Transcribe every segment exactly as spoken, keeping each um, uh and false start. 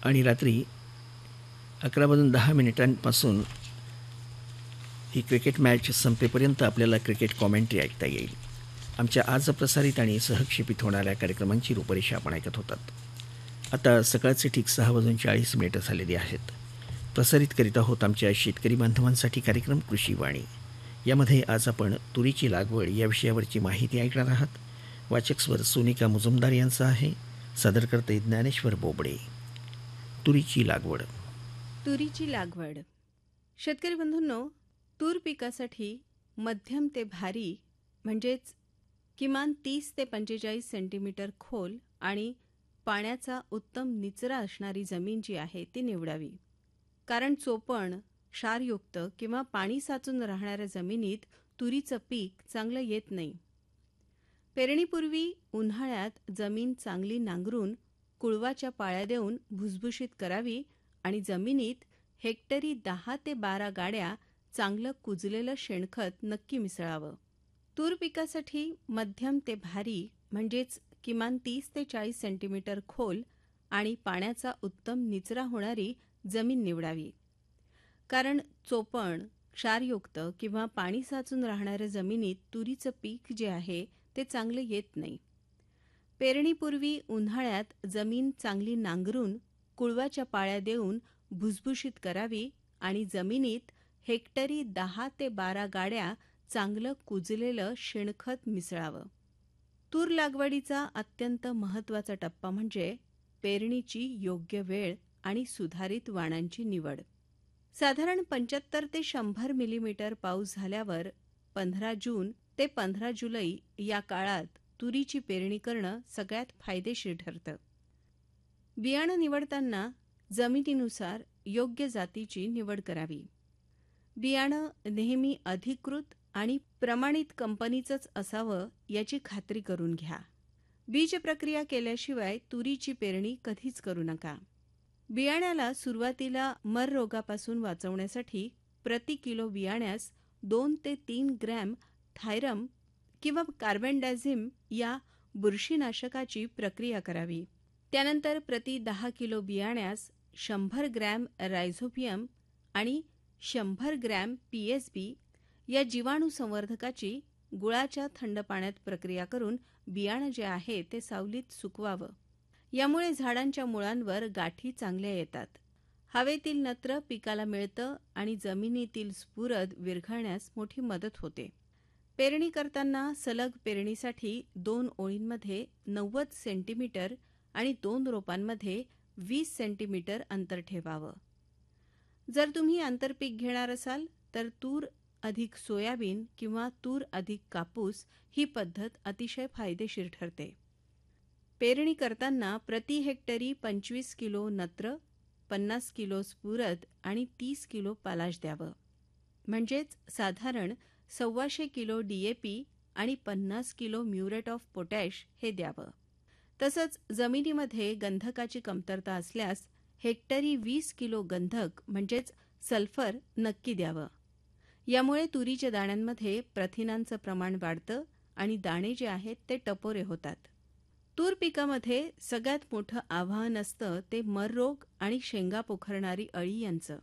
आणि रात्री अकरा वाजून दहा मिनिटांपासून ही क्रिकेट मॅच संपेपर्यंत आपल्याला क्रिकेट कॉमेंट्री ऐकता येईल. आमच्या आज प्रसारित आणि सहक्षेपित होणाऱ्या कार्यक्रमांची रूपरेषा आपण ऐकत होतात. आता सकाळचे ठीक सहा वाजून चाळीस मिनिटं झालेली आहेत. प्रसारित करीत आहोत आमच्या शेतकरी बांधवांसाठी कार्यक्रम कृषीवाणी. यामध्ये आज आपण तुरीची लागवड या विषयावरची माहिती ऐकणार आहात. वाचक स्वर सोनिका मुजुमदार यांचा आहे. सादरकर्ते ज्ञानेश्वर बोबडे. तुरीची लागवड. तुरीची लागवड. शेतकरी बंधूंनो, तूर पिकासाठी मध्यम ते भारी म्हणजेच किमान तीस ते पंचेचाळीस सेंटीमीटर खोल आणि पाण्याचा उत्तम निचरा असणारी जमीन जी आहे ती निवडावी. कारण चोपण, क्षारयुक्त किंवा पाणी साचून राहणाऱ्या जमिनीत तुरीचं पीक चांगलं येत नाही. पेरणीपूर्वी उन्हाळ्यात जमीन चांगली नांगरून कुळवाच्या पाळ्या देऊन भुसभुशीत करावी आणि जमिनीत हेक्टरी दहा ते बारा गाड्या चांगलं कुजलेलं शेणखत नक्की मिसळावं. तूर पिकासाठी मध्यम ते भारी म्हणजेच किमान तीस ते चाळीस सेंटीमीटर खोल आणि पाण्याचा उत्तम निचरा होणारी जमीन निवडावी. कारण चोपण, क्षारयुक्त किंवा पाणी साचून राहणाऱ्या जमिनीत तुरीचं पीक जे आहे ते चांगलं येत नाही. पेरणीपूर्वी उन्हाळ्यात जमीन चांगली नांगरून कुळवाच्या पाळ्या देऊन भुसभुशीत करावी आणि जमिनीत हेक्टरी दहा ते बारा गाड्या चांगलं कुजलेलं शेणखत मिसळावं. तूर लागवडीचा अत्यंत महत्त्वाचा टप्पा म्हणजे पेरणीची योग्य वेळ आणि सुधारित वाणांची निवड. साधारण पंच्याहत्तर ते शंभर मिलीमीटर पाऊस झाल्यावर पंधरा जून ते पंधरा जुलै या काळात तुरीची पेरणी करणं सगळ्यात फायदेशीर ठरतं. बियाणं निवडताना जमिनीनुसार योग्य जातीची निवड करावी. बियाणं नेहमी अधिकृत आणि प्रमाणित कंपनीचंच असावं याची खात्री करून घ्या. बीज प्रक्रिया केल्याशिवाय तुरीची पेरणी कधीच करू नका. बियाण्याला सुरुवातीला मर रोगापासून वाचवण्यासाठी प्रति किलो बियाण्यास दोन ते तीन ग्रॅम थायरम किंवा कार्बेंडाझिम या बुरशीनाशकाची प्रक्रिया करावी. त्यानंतर प्रति दहा किलो बियाण्यास शंभर ग्रॅम रायझोबियम आणि शंभर ग्रॅम पी एस बी या जीवाणू संवर्धकाची गुळाच्या थंड पाण्यात प्रक्रिया करून बियाणं जे आहे ते सावलीत सुकवावं. यामुळे झाडांच्या मुळांवर गाठी चांगल्या येतात, हवेतील नत्र पिकाला मिळतं आणि जमिनीतील स्फुरद विरघळण्यास मोठी मदत होते. पेरणी करताना सलग पेरणीसाठी दोन ओळींमध्ये नव्वद सेंटीमीटर आणि दोन रोपांमध्ये वीस सेंटीमीटर अंतर ठेवावं. जर तुम्ही आंतरपीक घेणार असाल तर तूर अधिक सोयाबीन किंवा तूर अधिक कापूस ही पद्धत अतिशय फायदेशीर ठरते. पेरणी करताना प्रति हेक्टरी पंचवीस किलो नत्र, पन्नास किलो स्फुरद आणि तीस किलो पालाश द्यावं. म्हणजेच साधारण सव्वाशे किलो डी ए पी आणि पन्नास किलो म्युरेट ऑफ पोटॅश हे द्यावं. तसंच जमिनीमध्ये गंधकाची कमतरता असल्यास हेक्टरी वीस किलो गंधक म्हणजेच सल्फर नक्की द्यावं. यामुळे तुरीच्या दाण्यांमध्ये प्रथिनांचं प्रमाण वाढतं आणि दाणे जे आहेत ते टपोरे होतात. तूर पिकामध्ये सगळ्यात मोठं आव्हान असतं ते मर रोग आणि शेंगा पोखरणारी अळी यांचं.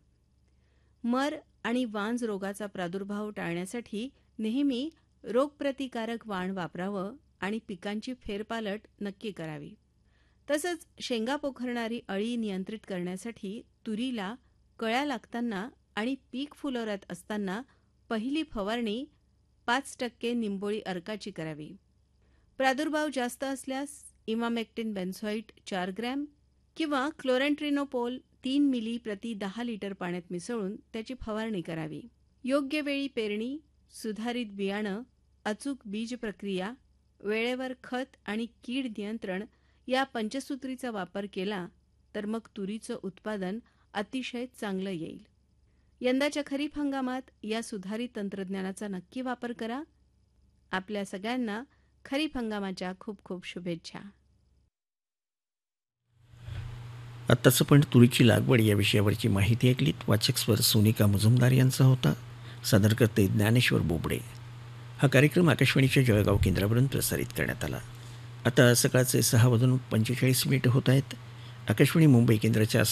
मर आणि वांज रोगाचा प्रादुर्भाव टाळण्यासाठी नेहमी रोगप्रतिकारक वाण वापरावं आणि पिकांची फेरपालट नक्की करावी. तसंच शेंगा पोखरणारी अळी नियंत्रित करण्यासाठी तुरीला कळ्या लागताना आणि पीक फुलोऱ्यात असताना पहिली फवारणी पाच टक्के निंबोळी अर्काची करावी. प्रादुर्भाव जास्त असल्यास इमामेक्टिन बेन्झोइट चार ग्रॅम किंवा क्लोरेंट्रिनोपोल तीन मिली प्रति दहा लिटर पाण्यात मिसळून त्याची फवारणी करावी. योग्य वेळी पेरणी, सुधारित बियाणं, अचूक बीज प्रक्रिया, वेळेवर खत आणि कीड नियंत्रण या पंचसूत्रीचा वापर केला तर मग तुरीचं उत्पादन अतिशय चांगलं येईल. यंदाच्या खरीप हंगामात या सुधारित तंत्रज्ञानाचा नक्की वापर करा. आपल्या सगळ्यांना खरीप हंगामाच्या खूप खूप शुभेच्छा. आत्ताच आपण तुरीची लागवड या विषयावरची माहिती ऐकलीत. वाचक स्वर सोनिका मुजुमदार यांचा होता. सादरकर्ते ज्ञानेश्वर बोबडे. हा कार्यक्रम आकाशवाणीच्या जळगाव केंद्रावरून प्रसारित करण्यात आला. आता सकाळचे सहा वाजून पंचेचाळीस मिनिटं होत आहेत. आकाशवाणी मुंबई केंद्राच्या